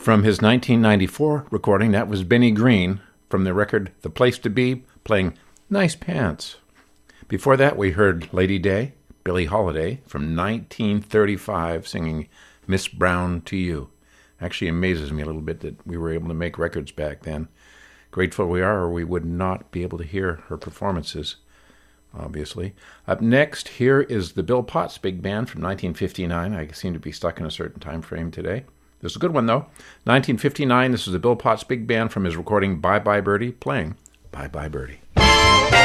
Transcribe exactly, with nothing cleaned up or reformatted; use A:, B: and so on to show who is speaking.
A: From his nineteen ninety-four recording, that was Benny Green from the record The Place to Be, playing Nice Pants. Before that, we heard Lady Day, Billie Holiday, from nineteen thirty-five, singing Miss Brown to You. Actually amazes me a little bit that we were able to make records back then. Grateful we are, or we would not be able to hear her performances, obviously. Up next, here is the Bill Potts Big Band from nineteen fifty-nine. I seem to be stuck in a certain time frame today. This is a good one, though. nineteen fifty-nine, this is the Bill Potts Big Band from his recording Bye Bye Birdie, playing Bye Bye Birdie.